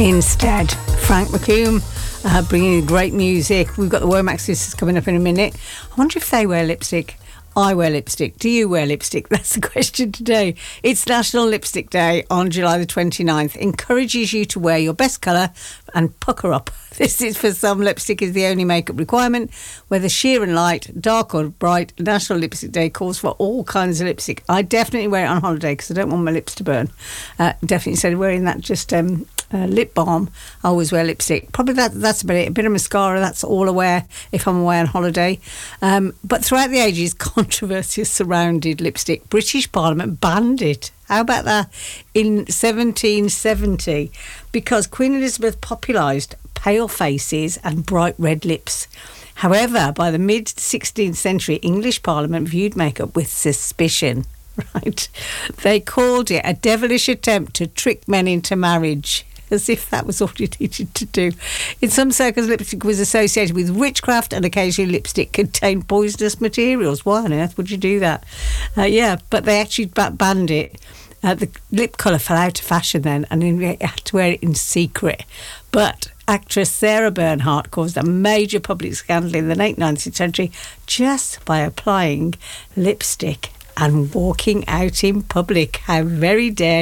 Instead, Frank McComb bringing you great music. We've got the Womack Sisters coming up in a minute. I wonder if they wear lipstick. I wear lipstick. Do you wear lipstick? That's the question today. It's National Lipstick Day on July the 29th. Encourages you to wear your best colour and pucker up. This is for some. Lipstick is the only makeup requirement. Whether sheer and light, dark or bright, National Lipstick Day calls for all kinds of lipstick. I definitely wear it on holiday because I don't want my lips to burn. Definitely instead of wearing that just lip balm, I always wear lipstick. Probably that's about it. A bit of mascara, that's all I wear if I'm away on holiday. But throughout the ages, controversy has surrounded lipstick. British Parliament banned it. How about that? In 1770, because Queen Elizabeth popularised pale faces and bright red lips. However, by the mid-16th century, English Parliament viewed makeup with suspicion. Right? They called it a devilish attempt to trick men into marriage, as if that was all you needed to do. In some circles, lipstick was associated with witchcraft, and occasionally lipstick contained poisonous materials. Why on earth would you do that? But they actually banned it. The lip colour fell out of fashion then, and you had to wear it in secret. But actress Sarah Bernhardt caused a major public scandal in the late 19th century just by applying lipstick and walking out in public. How very dare